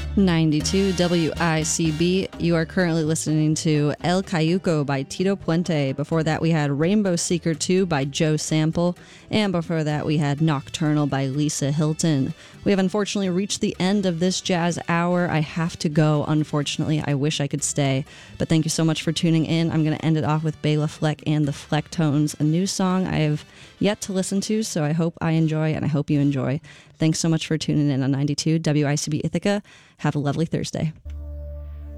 92 WICB. You are currently listening to El Cayuco by Tito Puente. Before that, we had Rainbow Seeker 2 by Joe Sample. And before that, we had Nocturnal by Lisa Hilton. We have unfortunately reached the end of this jazz hour. I have to go, unfortunately. I wish I could stay. But thank you so much for tuning in. I'm going to end it off with Bela Fleck and the Flecktones, a new song I have yet to listen to, so I hope I enjoy and I hope you enjoy. Thanks so much for tuning in on 92 WICB Ithaca. Have a lovely Thursday.